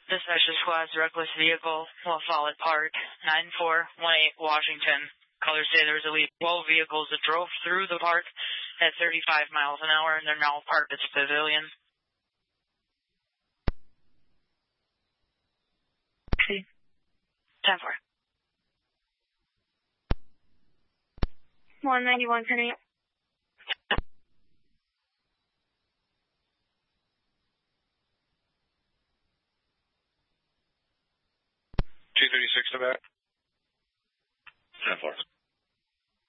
Dispatch squad's reckless vehicle while Follett Park, 9418 Washington. Colors say there was at least 12 vehicles that drove through the park at 35 miles an hour, and they're now parked at the pavilion. Okay. 10-4. 191, turning up. 236 to back. 10-4.